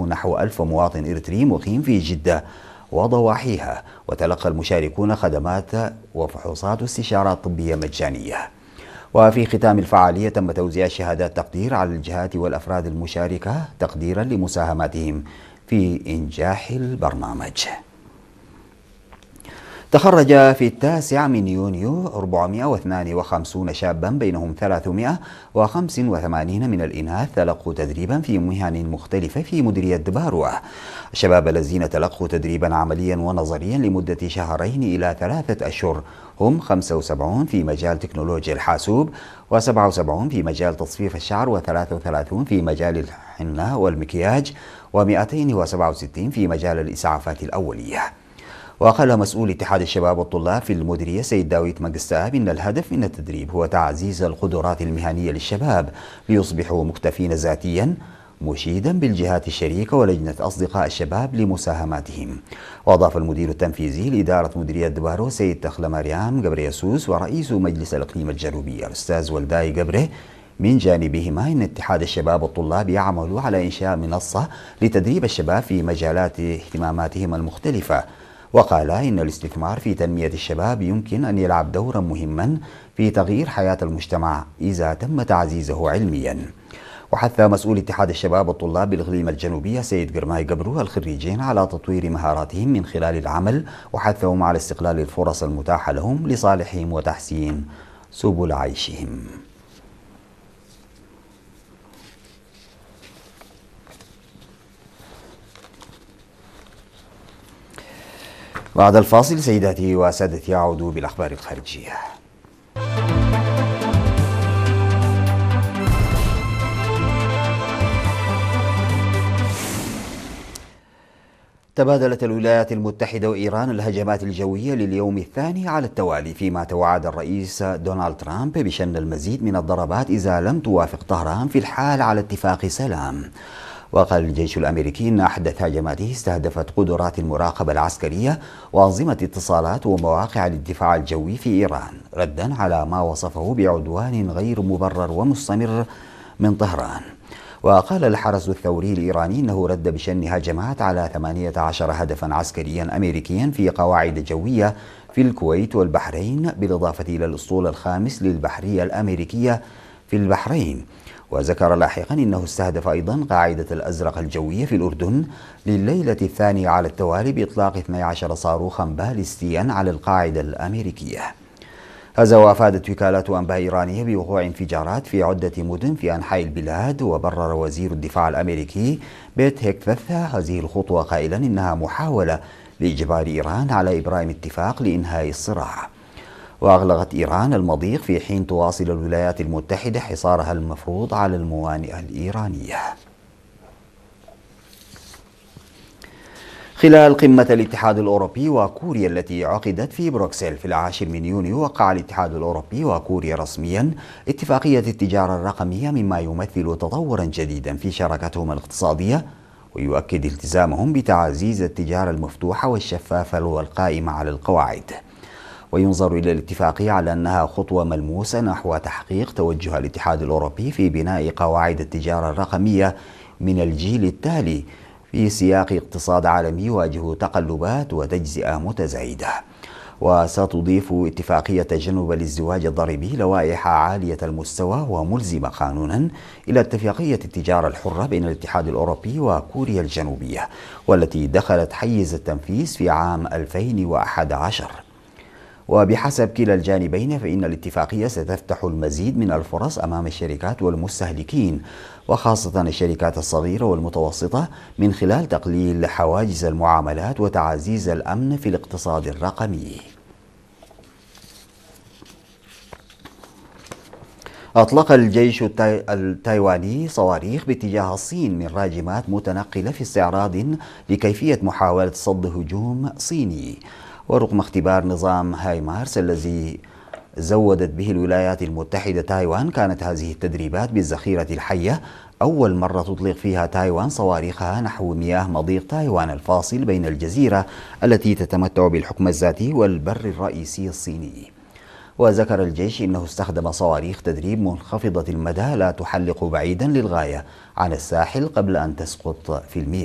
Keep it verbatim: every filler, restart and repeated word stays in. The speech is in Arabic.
منه نحو ألف مواطن إريتري مقيم في جدة وضواحيها، وتلقى المشاركون خدمات وفحوصات واستشارات طبية مجانية. وفي ختام الفعالية تم توزيع شهادات تقدير على الجهات والأفراد المشاركة تقديرا لمساهماتهم في إنجاح البرنامج. تخرج في التاسع من يونيو أربعمائة واثنين وخمسين شابا بينهم ثلاثمائة وخمسة وثمانين من الإناث تلقوا تدريبا في مهن مختلفة في مديرية دباروة. الشباب الذين تلقوا تدريبا عمليا ونظريا لمدة شهرين إلى ثلاثة أشهر هم خمسة وسبعين في مجال تكنولوجيا الحاسوب، وسبعة وسبعين في مجال تصفيف الشعر، وثلاثة وثلاثين في مجال الحنة والمكياج، ومئتين وسبعة وستين في مجال الإسعافات الأولية. وقال مسؤول اتحاد الشباب والطلاب في المديرية سيد داوود مقستاب إن الهدف من التدريب هو تعزيز القدرات المهنية للشباب ليصبحوا مكتفين ذاتيا، مشيدا بالجهات الشريكة ولجنة أصدقاء الشباب لمساهماتهم. وأضاف المدير التنفيذي لإدارة مديرية دبارو سيد تخلى مريم قبر يسوس ورئيس مجلس الإقليم الجنوبي الأستاذ ولداي قبره من جانبهما إن اتحاد الشباب والطلاب يعمل على إنشاء منصة لتدريب الشباب في مجالات اهتماماتهم المختلفة. وقال إن الاستثمار في تنمية الشباب يمكن أن يلعب دورا مهما في تغيير حياة المجتمع إذا تم تعزيزه علميا. وحث مسؤول اتحاد الشباب والطلاب بالإقليم الجنوبي سيد قرماي قبرو الخريجين على تطوير مهاراتهم من خلال العمل، وحثهم على استغلال الفرص المتاحة لهم لصالحهم وتحسين سبل عيشهم. بعد الفاصل سيداتي وسادتي أعود بالأخبار الخارجية. تبادلت الولايات المتحدة وإيران الهجمات الجوية لليوم الثاني على التوالي، فيما توعد الرئيس دونالد ترامب بشن المزيد من الضربات إذا لم توافق طهران في الحال على اتفاق سلام. وقال الجيش الأمريكي أن أحدث هجماته استهدفت قدرات المراقبة العسكرية وأنظمة اتصالات ومواقع الدفاع الجوي في إيران، ردا على ما وصفه بعدوان غير مبرر ومستمر من طهران. وقال الحرس الثوري الإيراني أنه رد بشن هجمات على ثمانية عشر هدفا عسكريا أمريكيا في قواعد جوية في الكويت والبحرين، بالإضافة إلى الأسطول الخامس للبحرية الأمريكية في البحرين. وذكر لاحقا أنه استهدف أيضا قاعدة الأزرق الجوية في الأردن لليلة الثانية على التوالي بإطلاق اثني عشر صاروخا باليستيا على القاعدة الأمريكية. هذا وأفادت وكالات أنباء إيرانية بوقوع انفجارات في عدة مدن في أنحاء البلاد. وبرر وزير الدفاع الأمريكي بيت هيكث هذه الخطوة قائلا إنها محاولة لإجبار إيران على إبرام اتفاق لإنهاء الصراع. وأغلقت إيران المضيق في حين تواصل الولايات المتحدة حصارها المفروض على الموانئ الإيرانية. خلال قمة الاتحاد الأوروبي وكوريا التي عقدت في بروكسل في العاشر من يونيو، وقع الاتحاد الأوروبي وكوريا رسميا اتفاقية التجارة الرقمية، مما يمثل تطورا جديدا في شراكتهما الاقتصادية، ويؤكد التزامهم بتعزيز التجارة المفتوحة والشفافة والقائمة على القواعد. وينظر إلى الاتفاقية على أنها خطوة ملموسة نحو تحقيق توجه الاتحاد الأوروبي في بناء قواعد التجارة الرقمية من الجيل التالي في سياق اقتصاد عالمي يواجه تقلبات وتجزئة متزايدة. وستضيف اتفاقية تجنب الازدواج الضريبي لوائح عالية المستوى وملزمة قانونا إلى اتفاقية التجارة الحرة بين الاتحاد الأوروبي وكوريا الجنوبية، والتي دخلت حيز التنفيذ في عام ألفين وأحد عشر. وبحسب كلا الجانبين فإن الاتفاقية ستفتح المزيد من الفرص أمام الشركات والمستهلكين، وخاصة الشركات الصغيرة والمتوسطة، من خلال تقليل حواجز المعاملات وتعزيز الأمن في الاقتصاد الرقمي. أطلق الجيش التاي... التايواني صواريخ باتجاه الصين من راجمات متنقلة في استعراض لكيفية محاولة صد هجوم صيني. ورغم اختبار نظام هايمارس الذي زودت به الولايات المتحدة تايوان، كانت هذه التدريبات بالذخيرة الحية أول مرة تطلق فيها تايوان صواريخها نحو مياه مضيق تايوان الفاصل بين الجزيرة التي تتمتع بالحكم الذاتي والبر الرئيسي الصيني. وذكر الجيش إنه استخدم صواريخ تدريب منخفضة المدى لا تحلق بعيدا للغاية عن الساحل قبل أن تسقط في المياه.